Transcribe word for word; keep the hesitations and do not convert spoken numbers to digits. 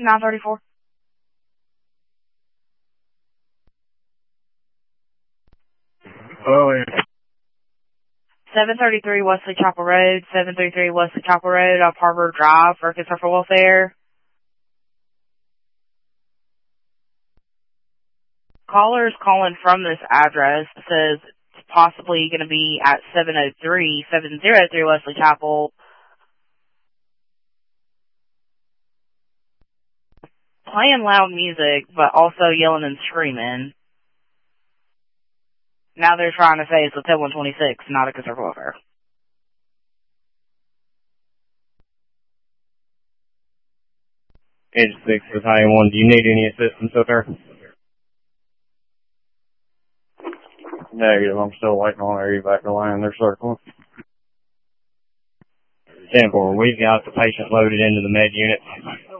nine thirty-four. Oh, yeah. seven thirty-three Wesley Chapel Road, seven thirty-three Wesley Chapel Road, off Harbor Drive, for concern for welfare. Caller is calling from this address. It says it's possibly going to be at seven oh three, seven oh three Wesley Chapel. Playing loud music, but also yelling and screaming. Now they're trying to say it's a ten one twenty-six, not a concern for welfare. Edge six with High one. Do you need any assistance up there? Negative. I'm still waiting on our evac to land. They're circling. ten four. We've got the patient loaded into the med unit.